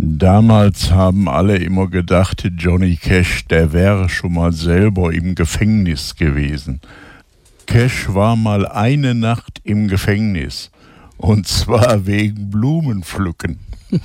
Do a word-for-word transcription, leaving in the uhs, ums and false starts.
Damals haben alle immer gedacht, Johnny Cash, der wäre schon mal selber im Gefängnis gewesen. Cash war mal eine Nacht im Gefängnis, und zwar wegen Blumenpflücken.